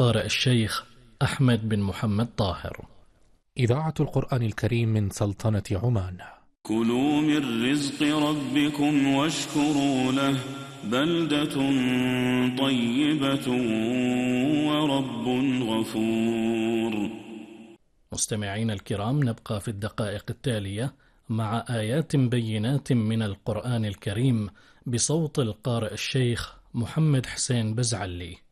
القارئ الشيخ أحمد بن محمد طاهر. إذاعة القرآن الكريم من سلطنة عمان. كلوا من رزق ربكم واشكروا له بلدة طيبة ورب غفور. مستمعين الكرام، نبقى في الدقائق التالية مع آيات بينات من القرآن الكريم بصوت القارئ الشيخ محمد حسين بزعلي.